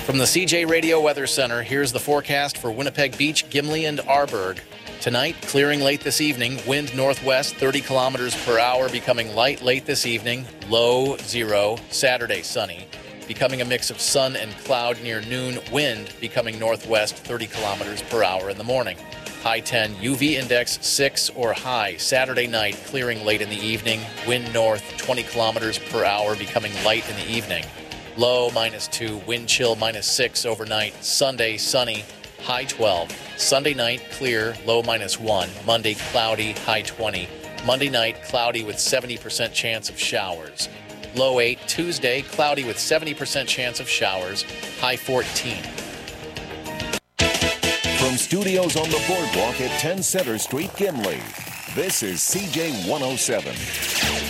From the CJ Radio Weather Center, here's the forecast for Winnipeg Beach, Gimli, and Arborg. Tonight, clearing late this evening, wind northwest 30 kilometers per hour, becoming light late this evening, low 0. Saturday, sunny, becoming a mix of sun and cloud near noon, wind becoming northwest 30 kilometers per hour in the morning. High 10, UV index 6 or high. Saturday night, clearing late in the evening, wind north 20 kilometers per hour, becoming light in the evening. Low -2, wind chill -6 overnight. Sunday, sunny, high 12. Sunday night, clear, low -1. Monday, cloudy, high 20. Monday night, cloudy with 70% chance of showers. Low 8. Tuesday, cloudy with 70% chance of showers, high 14. From studios on the boardwalk at 10 Center Street, Gimli, this is CJ 107.